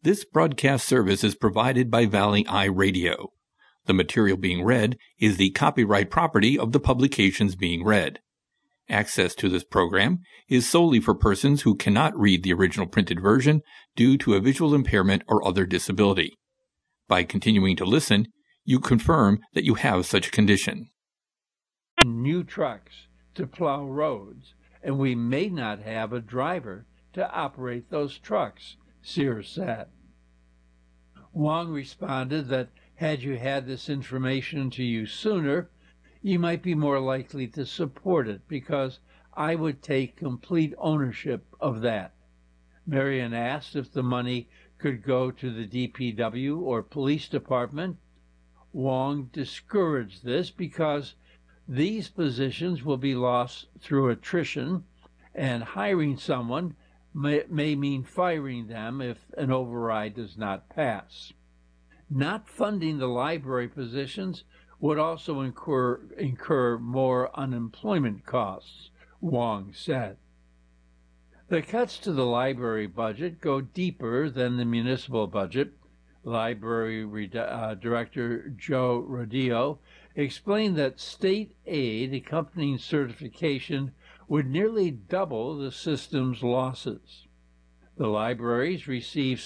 This broadcast service is provided by Valley Eye Radio. The material being read is the copyright property of the publications being read. Access to this program is solely for persons who cannot read the original printed version due to a visual impairment or other disability. By continuing to listen, you confirm that you have such a condition. New trucks to plow roads, and we may not have a driver to operate those trucks, Sears said. Wong responded that had you had this information to you sooner, you might be more likely to support it because I would take complete ownership of that. Marion asked if the money could go to the DPW or police department. Wong discouraged this because these positions will be lost through attrition, and hiring someone may mean firing them if an override does not pass. Not funding the library positions would also incur more unemployment costs, Wong said. The cuts to the library budget go deeper than the municipal budget. Library Director Joe Rodillo explained that state aid accompanying certification would nearly double the system's losses. The libraries received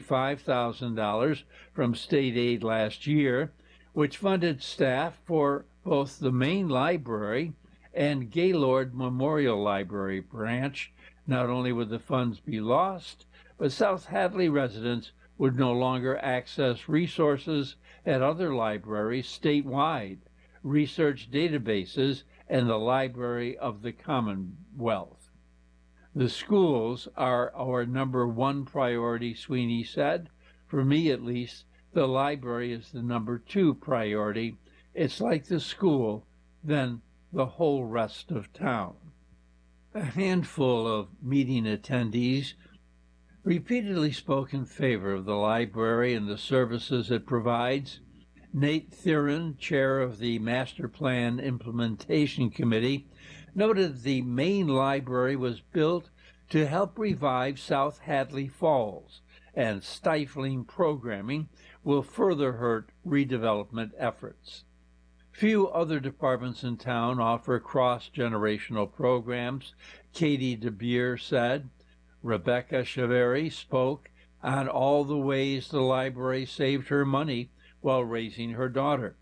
$65,000 from state aid last year, which funded staff for both the main library and Gaylord Memorial Library branch. Not only would the funds be lost, but South Hadley residents would no longer access resources at other libraries statewide, research databases, and the Library of the Commonwealth. The schools are our number one priority, Sweeney said. For me, at least, the library is the number two priority. It's like the school, then the whole rest of town. A handful of meeting attendees repeatedly spoke in favor of the library and the services it provides. Nate Thieren, chair of the Master Plan Implementation Committee, noted the main library was built to help revive South Hadley Falls, and stifling programming will further hurt redevelopment efforts. Few other departments in town offer cross-generational programs, Katie DeBeer said. Rebecca Chaveri spoke on all the ways the library saved her money while raising her daughter.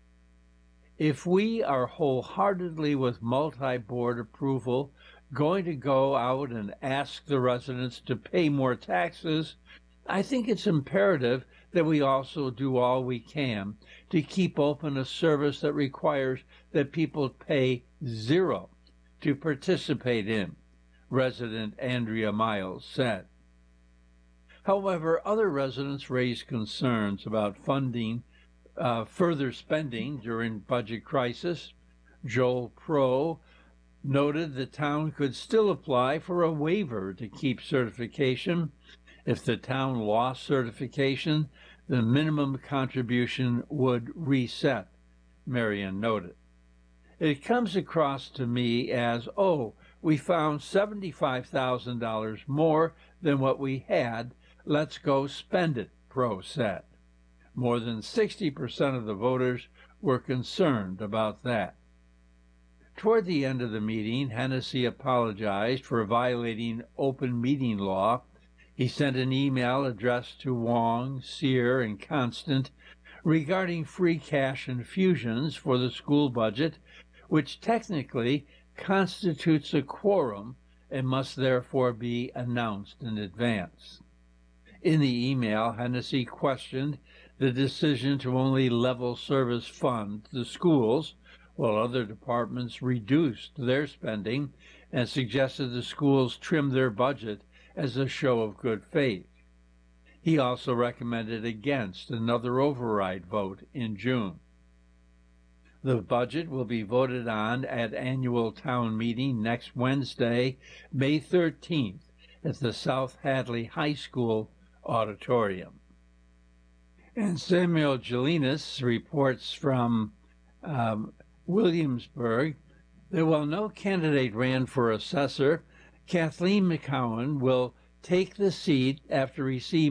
If we are wholeheartedly with multi-board approval going to go out and ask the residents to pay more taxes, I think it's imperative that we also do all we can to keep open a service that requires that people pay zero to participate in, resident Andrea Miles said. However, other residents raised concerns about funding further spending during budget crisis. Joel Pro noted the town could still apply for a waiver to keep certification. If the town lost certification, the minimum contribution would reset, Marion noted. It comes across to me as, we found $75,000 more than what we had. Let's go spend it, Pro said. More than 60% of the voters were concerned about that. Toward the end of the meeting, Hennessy apologized for violating open meeting law. He sent an email addressed to Wong, Sear, and Constant regarding free cash infusions for the school budget, which technically constitutes a quorum and must therefore be announced in advance. In the email, Hennessy questioned the decision to only level service fund the schools, while other departments reduced their spending and suggested the schools trim their budget as a show of good faith. He also recommended against another override vote in June. The budget will be voted on at annual town meeting next Wednesday, May 13th, at the South Hadley High School auditorium. And Samuel Jelinas reports from Williamsburg that while no candidate ran for assessor, Kathleen McCowan will take the seat after receiving